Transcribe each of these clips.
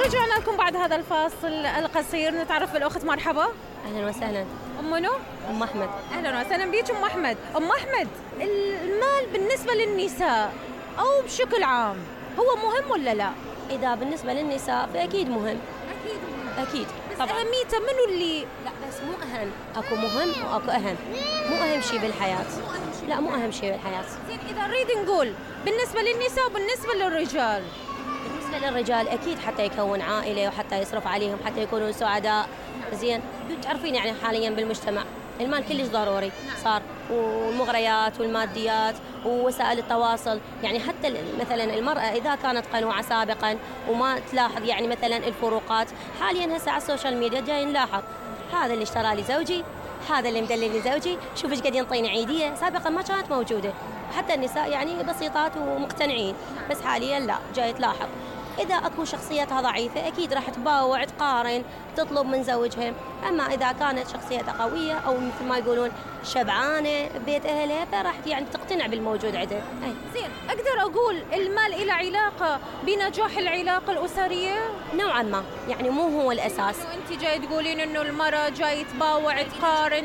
ورجعنا لكم بعد هذا الفاصل القصير. نتعرف بالأخت. مرحبا. أهلا وسهلا. أم منو؟ أم أحمد. أهلا وسهلا بيك أم أحمد. أم أحمد، المال بالنسبة للنساء أو بشكل عام هو مهم ولا لا؟ إذا بالنسبة للنساء فأكيد مهم. أكيد طبعا. أهميته منو اللي لا بس مو أهم، أكو مهم وأكو أهم. مو أهم شيء بالحياة. لا مو أهم شيء بالحياة. زين إذا نريد نقول بالنسبة للنساء وبالنسبة للرجال. بالنسبة للرجال أكيد حتى يكون عائلة وحتى يصرف عليهم حتى يكونوا سعداء. زين تعرفين يعني حاليا بالمجتمع المال كلش ضروري صار، والمغريات والماديات ووسائل التواصل. يعني حتى مثلا المرأة إذا كانت قنوعة سابقا وما تلاحظ يعني مثلا الفروقات، حاليا هسه على السوشيال ميديا جاي نلاحظ هذا اللي اشترى لي زوجي، هذا اللي مدلل لي زوجي، شوف ايش قد ينطيني عيدية. سابقا ما كانت موجودة، حتى النساء يعني بسيطات ومقتنعين، بس حاليا لا، جاي تلاحظ إذا أكو شخصيتها ضعيفة أكيد راح تباوع تقارن تطلب من زوجها. أما إذا كانت شخصيتها قوية أو مثل ما يقولون شبعانة ببيت أهلها فراح يعني تقتنع بالموجود عندها. زين أقدر أقول المال له علاقة بنجاح العلاقة الأسرية؟ نوعا ما، يعني مو هو الأساس. أنت جاي تقولين إنه المرأة جاي تباوع تقارن.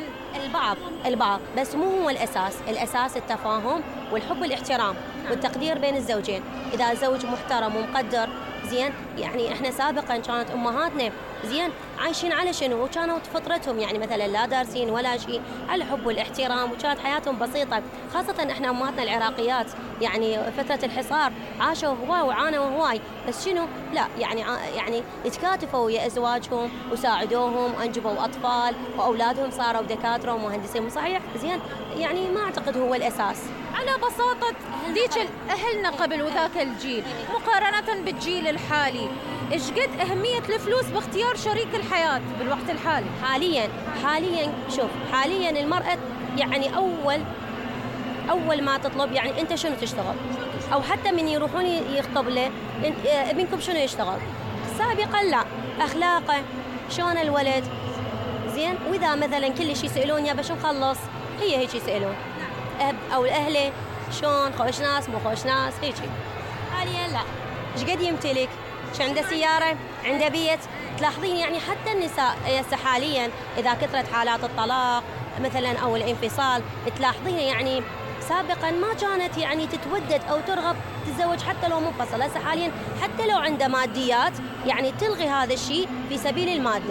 البعض بس مو هو الأساس. الأساس التفاهم والحب والاحترام والتقدير بين الزوجين. إذا زوج محترم ومقدر زين، يعني احنا سابقا كانت امهاتنا زين عايشين على شنو، وكانوا فطرتهم يعني مثلا لا دارسين ولا شيء، على حب والاحترام، وكانت حياتهم بسيطه. خاصه احنا امهاتنا العراقيات يعني فتره الحصار عاشوا هواي وعانوا هواي، بس شنو لا يعني يتكاتفوا ويا ازواجهم وساعدوهم وانجبوا اطفال واولادهم صاروا دكاتره ومهندسين. صحيح زين، يعني ما اعتقد هو الاساس. على بساطة ذيك أهلنا قبل وذاك الجيل مقارنة بالجيل الحالي، إيش قد أهمية الفلوس باختيار شريك الحياة بالوقت الحالي؟ حاليا شوف، حاليا المرأة يعني أول ما تطلب يعني أنت شنو تشتغل، أو حتى من يروحون يخطب له ابنكم شنو يشتغل. سابقا لا، أخلاقه شلون الولد زين، وإذا مثلا كل شيء يسألون يا باش نخلص، هي هيك يسألون أب أو الأهل شلون، خوش ناس مو خوش ناس هيك. حاليا لا، ايش قد يمتلك، شو عنده سيارة، عنده بيت. تلاحظين يعني حتى النساء حاليا إذا كثرت حالات الطلاق مثلا أو الانفصال، تلاحظينها يعني سابقا ما كانت يعني تتودد أو ترغب تتزوج حتى لو منفصل. هسه حاليا حتى لو عنده ماديات يعني تلغي هذا الشيء في سبيل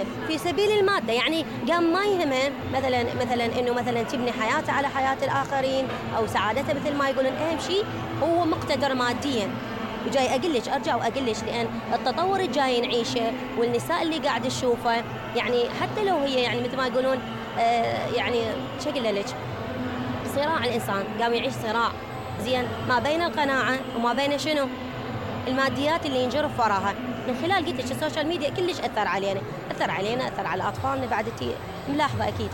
المادة. يعني قام ما يهمه مثلا انه مثلا تبني حياته على حياة الآخرين او سعادته، مثل ما يقولون اهم شيء هو مقتدر ماديا. وجاي ارجع واقلش لان التطور الجاي نعيشه والنساء اللي قاعد تشوفه، يعني حتى لو هي يعني مثل ما يقولون يعني شكل لك صراع، الإنسان قام يعيش صراع زين ما بين القناعة وما بين شنو الماديات اللي ينجرف وراها. من خلال قلت لك السوشيال ميديا كلش أثر علينا، أثر على أطفالنا بعد ملاحظة أكيد.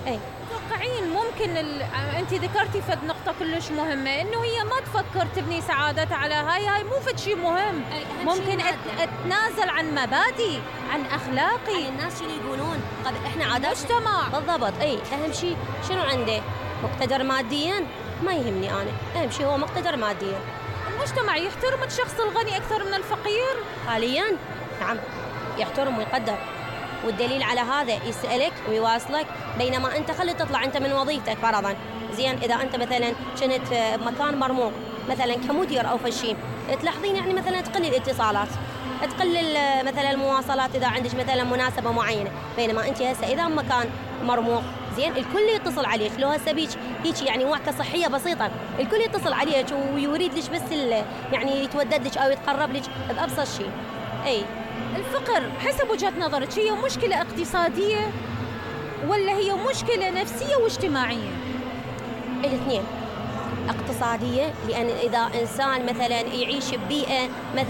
تتوقعين ممكن أنت ذكرتي فد نقطة كلش مهمة، إنه هي ما تفكر تبني سعادتها على هاي مو فد شيء مهم، ممكن أتنازل عن مبادئ، عن أخلاقي. الناس شنو يقولون قبل إحنا عادات مجتمع بالضبط. أهم شيء شنو عنده، مقتدر ماديا ما يهمني أنا، أهم شيء هو مقتدر ماديا. المجتمع يحترم الشخص الغني أكثر من الفقير حاليا. نعم يحترم ويقدر، والدليل على هذا يسألك ويواصلك، بينما أنت خلي تطلع أنت من وظيفتك فرضا زين، إذا أنت مثلا كنت بمكان مرموق مثلا كمدير أو فشي، تلاحظين يعني مثلا تقل الاتصالات، تقل مثلا المواصلات إذا عندك مثلا مناسبة معينة، بينما أنت هسه إذا مكان مرموق زين الكل يتصل عليك. لو هسه بيك هيك يعني وعكة صحية بسيطة، الكل يتصل عليك ويريد لك بس يعني يتودد لك أو يتقرب لك بأبسط شيء. الفقر حسب وجهة نظرك هي مشكلة اقتصادية ولا هي مشكلة نفسية واجتماعية؟ الاثنين. اقتصادية، لأن إذا إنسان مثلا يعيش ببيئة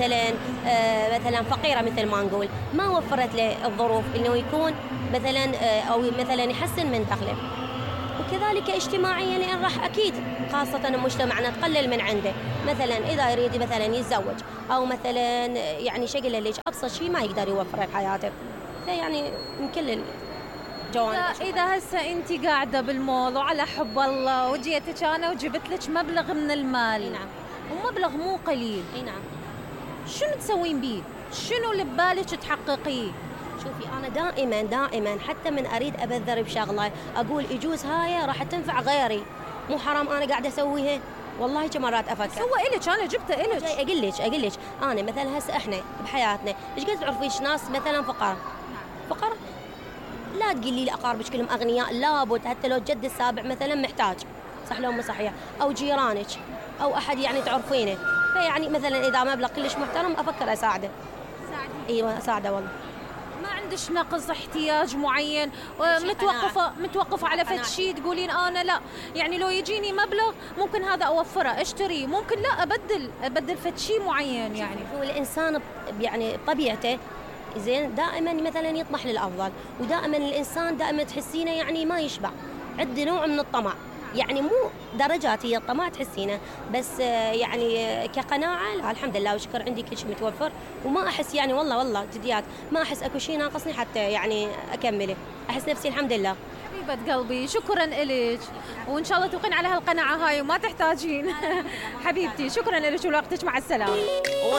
مثلا فقيرة مثل ما نقول، ما وفرت له الظروف إنه يكون مثلا أو مثلا يحسن من دخله. وكذلك اجتماعيا، لأن راح أكيد خاصة مجتمعنا تقلل من عنده، مثلا إذا يريد مثلا يتزوج أو مثلا يعني شغله ليش أبسط شيء ما يقدر يوفره بحياته، فيعني من كل الجوانب. إذا هسه أنت قاعدة بالمول وعلى حب الله وجيتك أنا وجبت لك مبلغ من المال، نعم، ومبلغ مو قليل، نعم، شنو تسوين بيه؟ شنو اللي ببالك تحققيه؟ شوفي أنا دائما حتى من أريد أبذر بشغلة أقول يجوز هاي راح تنفع غيري، مو حرام أنا قاعدة أسويها. والله مرات أفكر هو إلك، أنا جبته إلك. أقول لك أنا مثلا هسه إحنا بحياتنا إيش قد تعرفيش ناس مثلا فقراء لا تقولي لي أقاربك كلهم أغنياء، لابد حتى لو الجد السابع مثلا محتاج، صح لو مو صحيح، أو جيرانك أو أحد يعني تعرفينه، فيعني مثلا إذا مبلغ كلش محترم أفكر أساعده. ايوه اساعده والله. ما عندش نقص احتياج معين متوقفه على فد شيء تقولين انا لا، يعني لو يجيني مبلغ ممكن هذا اوفره اشتري، ممكن لا ابدل فد شيء معين. يعني هو الانسان يعني طبيعته زين دائما مثلا يطمح للافضل، ودائما الانسان دائما تحسينه يعني ما يشبع، عنده نوع من الطمع، يعني مو درجات هي الطمع تحسينه، بس يعني كقناعه لا الحمد لله وشكر عندي كل شيء متوفر، وما احس يعني والله جديات ما احس اكو شيء ناقصني حتى يعني اكمله، احس نفسي الحمد لله. حبيبه قلبي شكرا لك، وان شاء الله توقين على هالقناعه هاي وما تحتاجين. حبيبتي شكرا لك ولوقتك، مع السلامه.